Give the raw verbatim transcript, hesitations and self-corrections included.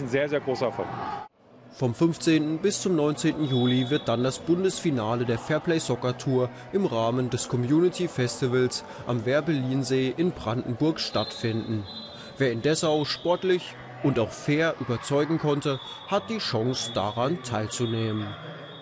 ein sehr, sehr großer Erfolg. Vom fünfzehnten bis zum neunzehnten Juli wird dann das Bundesfinale der Fairplay Soccer Tour im Rahmen des Community Festivals am Werbellinsee in Brandenburg stattfinden. Wer in Dessau sportlich und auch fair überzeugen konnte, hat die Chance, daran teilzunehmen.